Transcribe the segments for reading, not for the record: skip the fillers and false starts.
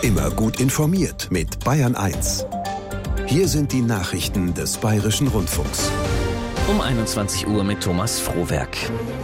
Immer gut informiert mit Bayern 1. Hier sind die Nachrichten des Bayerischen Rundfunks. Um 21 Uhr mit Thomas Frohwerk.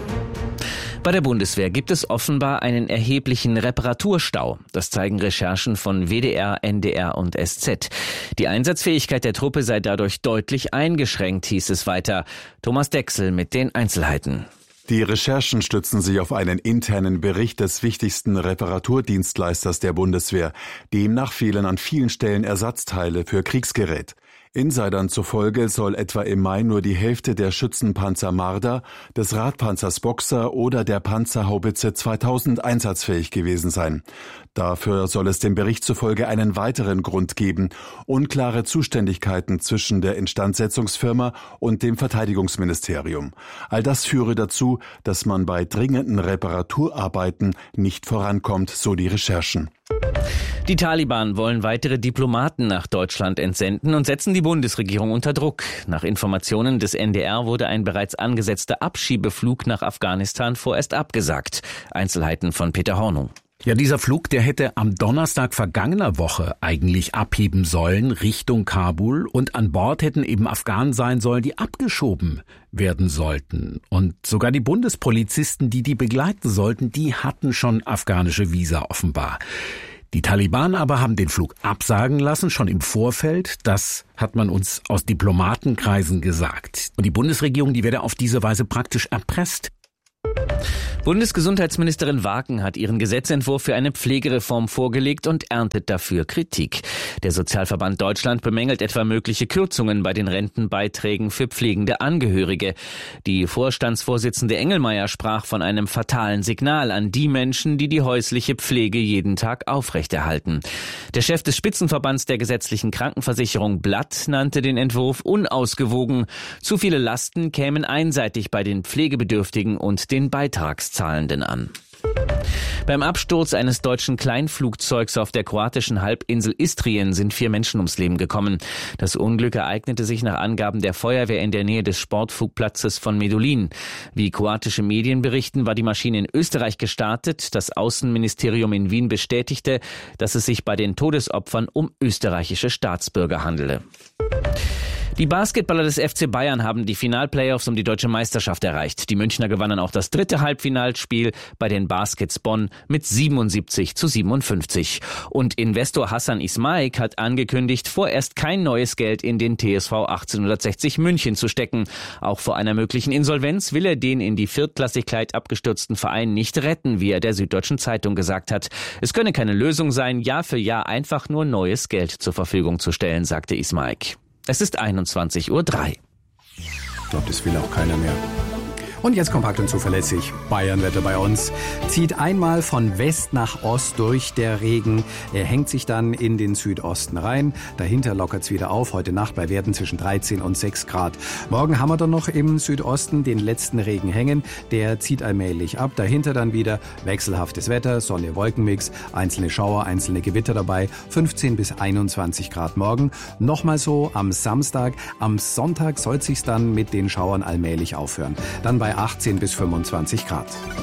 Bei der Bundeswehr gibt es offenbar einen erheblichen Reparaturstau. Das zeigen Recherchen von WDR, NDR und SZ. Die Einsatzfähigkeit der Truppe sei dadurch deutlich eingeschränkt, hieß es weiter. Thomas Dechsel mit den Einzelheiten. Die Recherchen stützen sich auf einen internen Bericht des wichtigsten Reparaturdienstleisters der Bundeswehr. Demnach fehlen an vielen Stellen Ersatzteile für Kriegsgerät. Insidern zufolge soll etwa im Mai nur die Hälfte der Schützenpanzer Marder, des Radpanzers Boxer oder der Panzerhaubitze 2000 einsatzfähig gewesen sein. Dafür soll es dem Bericht zufolge einen weiteren Grund geben: unklare Zuständigkeiten zwischen der Instandsetzungsfirma und dem Verteidigungsministerium. All das führe dazu, dass man bei dringenden Reparaturarbeiten nicht vorankommt, so die Recherchen. Die Taliban wollen weitere Diplomaten nach Deutschland entsenden und setzen die Bundesregierung unter Druck. Nach Informationen des NDR wurde ein bereits angesetzter Abschiebeflug nach Afghanistan vorerst abgesagt. Einzelheiten von Peter Hornung. Ja, dieser Flug, der hätte am Donnerstag vergangener Woche eigentlich abheben sollen Richtung Kabul, und an Bord hätten eben Afghanen sein sollen, die abgeschoben werden sollten. Und sogar die Bundespolizisten, die begleiten sollten, die hatten schon afghanische Visa offenbar. Die Taliban aber haben den Flug absagen lassen, schon im Vorfeld. Das hat man uns aus Diplomatenkreisen gesagt. Und die Bundesregierung, die werde auf diese Weise praktisch erpresst. Bundesgesundheitsministerin Waken hat ihren Gesetzentwurf für eine Pflegereform vorgelegt und erntet dafür Kritik. Der Sozialverband Deutschland bemängelt etwa mögliche Kürzungen bei den Rentenbeiträgen für pflegende Angehörige. Die Vorstandsvorsitzende Engelmeier sprach von einem fatalen Signal an die Menschen, die die häusliche Pflege jeden Tag aufrechterhalten. Der Chef des Spitzenverbands der gesetzlichen Krankenversicherung Blatt nannte den Entwurf unausgewogen. Zu viele Lasten kämen einseitig bei den Pflegebedürftigen und den Beitragszahlenden an. Beim Absturz eines deutschen Kleinflugzeugs auf der kroatischen Halbinsel Istrien sind 4 Menschen ums Leben gekommen. Das Unglück ereignete sich nach Angaben der Feuerwehr in der Nähe des Sportflugplatzes von Medulin. Wie kroatische Medien berichten, war die Maschine in Österreich gestartet. Das Außenministerium in Wien bestätigte, dass es sich bei den Todesopfern um österreichische Staatsbürger handele. Die Basketballer des FC Bayern haben die Finalplayoffs um die deutsche Meisterschaft erreicht. Die Münchner gewannen auch das 3. Halbfinalspiel bei den Baskets Bonn mit 77-57. Und Investor Hassan Ismaik hat angekündigt, vorerst kein neues Geld in den TSV 1860 München zu stecken. Auch vor einer möglichen Insolvenz will er den in die Viertklassigkeit abgestürzten Verein nicht retten, wie er der Süddeutschen Zeitung gesagt hat. Es könne keine Lösung sein, Jahr für Jahr einfach nur neues Geld zur Verfügung zu stellen, sagte Ismaik. Es ist 21:03 Uhr. Ich glaube, das will auch keiner mehr. Und jetzt kompakt und zuverlässig. Bayernwetter bei uns. Zieht einmal von West nach Ost durch der Regen. Er hängt sich dann in den Südosten rein. Dahinter lockert es wieder auf. Heute Nacht bei Werten zwischen 13 und 6 Grad. Morgen haben wir dann noch im Südosten den letzten Regen hängen. Der zieht allmählich ab. Dahinter dann wieder wechselhaftes Wetter, Sonne-Wolkenmix, einzelne Schauer, einzelne Gewitter dabei. 15 bis 21 Grad morgen. Nochmal so am Samstag. Am Sonntag soll es sich dann mit den Schauern allmählich aufhören. Dann bei 18 bis 25 Grad.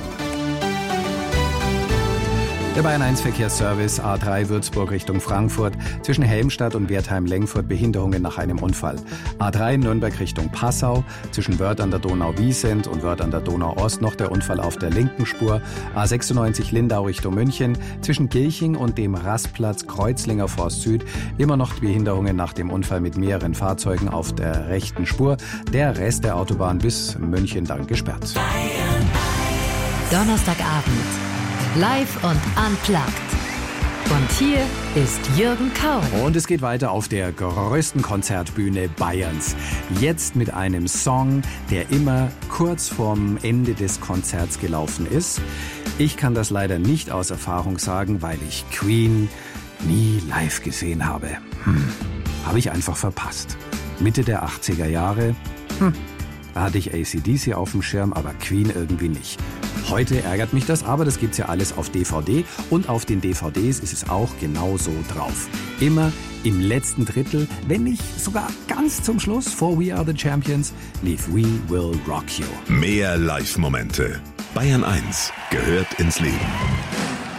Der Bayern 1 Verkehrsservice A3 Würzburg Richtung Frankfurt. Zwischen Helmstadt und Wertheim-Lengfurt Behinderungen nach einem Unfall. A3 Nürnberg Richtung Passau. Zwischen Wörth an der Donau-Wiesent und Wörth an der Donau-Ost noch der Unfall auf der linken Spur. A96 Lindau Richtung München. Zwischen Gilching und dem Rastplatz Kreuzlinger Forst Süd immer noch Behinderungen nach dem Unfall mit mehreren Fahrzeugen auf der rechten Spur. Der Rest der Autobahn bis München dann gesperrt. Donnerstagabend. Live und unplugged. Und hier ist Jürgen Kaul. Und es geht weiter auf der größten Konzertbühne Bayerns. Jetzt mit einem Song, der immer kurz vorm Ende des Konzerts gelaufen ist. Ich kann das leider nicht aus Erfahrung sagen, weil ich Queen nie live gesehen habe. Habe ich einfach verpasst. Mitte der 80er Jahre. Da hatte ich AC/DC auf dem Schirm, aber Queen irgendwie nicht. Heute ärgert mich das, aber das gibt's ja alles auf DVD. Und auf den DVDs ist es auch genau so drauf. Immer im letzten Drittel, wenn nicht sogar ganz zum Schluss, vor We Are the Champions, lief We Will Rock You. Mehr Live-Momente. Bayern 1 gehört ins Leben.